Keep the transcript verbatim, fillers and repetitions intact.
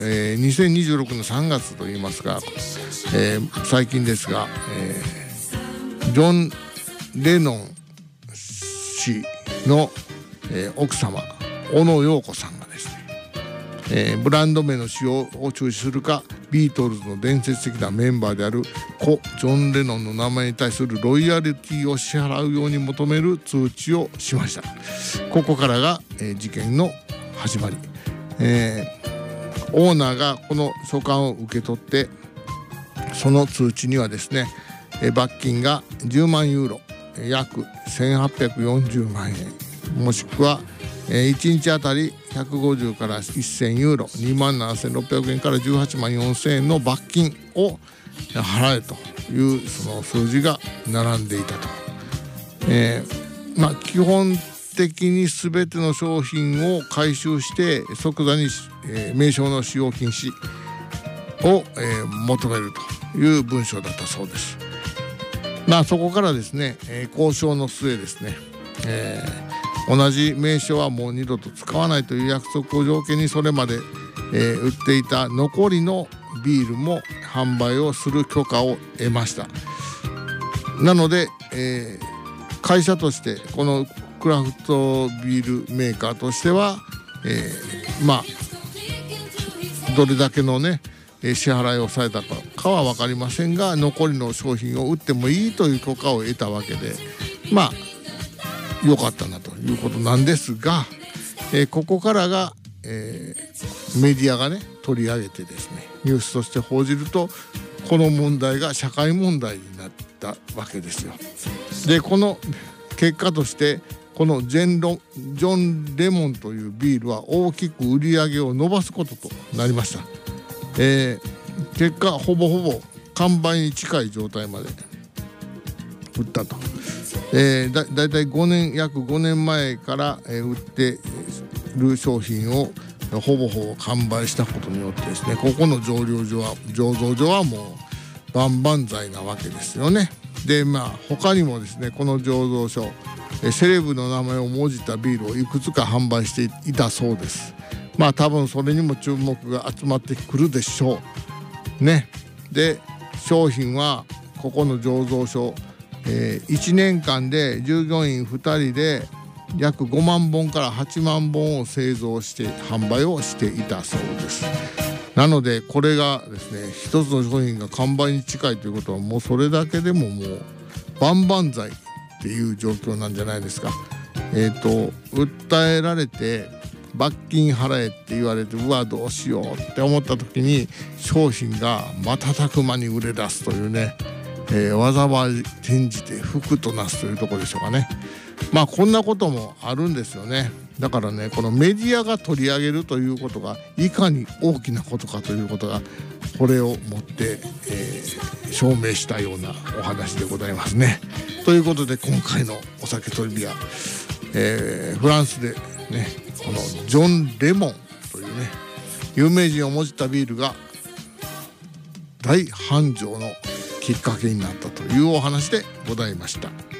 えー、にせんにじゅうろくねんさんがつと言いますが、えー、最近ですが、えー、ジョン・レノン氏の、えー、奥様小野陽子さんがですね、えー、ブランド名の使用を中止するか、ビートルズの伝説的なメンバーである故ジョン・レノンの名前に対するロイヤリティを支払うように求める通知をしました。ここからが、えー、事件の始まり、えー、オーナーがこの書簡を受け取って、その通知にはですね、えー、罰金がじゅうまんユーロ、約せんはっぴゃくよんじゅうまんえん、もしくは、えー、いちにちあたりひゃくごじゅうからせんユーロ、にまんななせんろっぴゃくえんからじゅうはちまんよんせんえんの罰金を払えというその数字が並んでいたと。えー、まあ基本的に全ての商品を回収して即座に、えー、名称の使用禁止を、えー、求めるという文章だったそうです。まあそこからですね、えー、交渉の末ですね、えー、同じ名称はもう二度と使わないという約束を条件に、それまで、えー、売っていた残りのビールも販売をする許可を得ました。なので、えー、会社としてこのクラフトビールメーカーとしては、えー、まあどれだけのね支払いをされたかは分かりませんが、残りの商品を売ってもいいという許可を得たわけで、まあ良かったなということなんですが、えー、ここからが、えー、メディアがね取り上げてですね、ニュースとして報じると、この問題が社会問題になったわけですよ。でこの結果として、このジェンロジョン・レモンというビールは大きく売り上げを伸ばすこととなりました。えー、結果ほぼほぼ完売に近い状態まで売ったと。えー、だ, だいたいごねん約ごねんまえから、えー、売っている商品をほぼほぼ完売したことによってですね、ここの蒸留所は醸造所はもう万々歳なわけですよね。でまあ他にもですね、この醸造所、えー、セレブの名前を文字たビールをいくつか販売していたそうです。まあ多分それにも注目が集まってくるでしょうね。で商品はここの醸造所、えー、いちねんかんで従業員ふたりで約ごまんぼんからはちまんぼんを製造して販売をしていたそうです。なのでこれがですね、一つの商品が完売に近いということは、もうそれだけでももう万々歳っていう状況なんじゃないですか。えっと訴えられて罰金払えって言われて、うわどうしようって思った時に商品が瞬く間に売れ出すというね、えー、災い転じて福となすというところでしょうかね。まあこんなこともあるんですよね。だからね、このメディアが取り上げるということがいかに大きなことかということが、これをもって、えー、証明したようなお話でございますね。ということで今回のお酒トリビア、えー、フランスでね、このジョン・レモンというね有名人をもじったビールが大繁盛のきっかけになったというお話でございました。